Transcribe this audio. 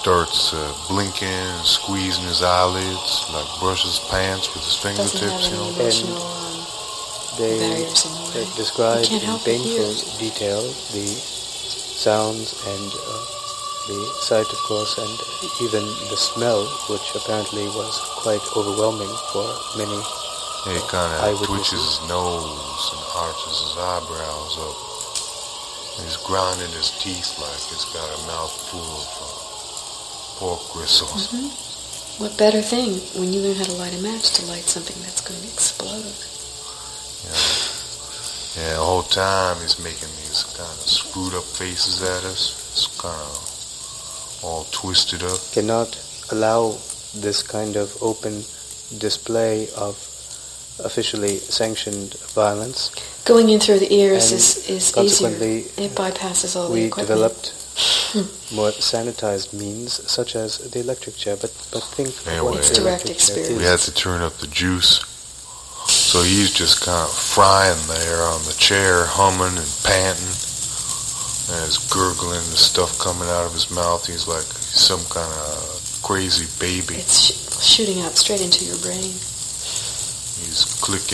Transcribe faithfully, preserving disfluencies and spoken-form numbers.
starts uh, blinking and squeezing his eyelids, like brushes pants with his Doesn't fingertips, have you any know. emotional um, They barriers in the uh, way. You describe can't in help but hear. painful detail the sounds and uh, the sight, of course, and even the smell, which apparently was quite overwhelming for many He kind of eyewitnesses. twitches his nose and arches his eyebrows up. He's grinding his teeth like he's got a mouthful of uh, pork gristles. Mm-hmm. What better thing when you learn how to light a match to light something that's going to explode? Yeah. Yeah, the whole time he's making these kind of screwed up faces at us. It's kind of all twisted up. Cannot allow this kind of open display of officially sanctioned violence. Going in through the ears And is, is consequently, easier. It bypasses all the We equipment. developed more sanitized means, such as the electric chair. But but think Anyway, what It's the direct electric chair experience. We had to turn up the juice. So he's just kind of frying there on the chair, humming and panting. And he's gurgling the stuff coming out of his mouth. He's like some kind of crazy baby. It's sh- shooting out straight into your brain. He's clicking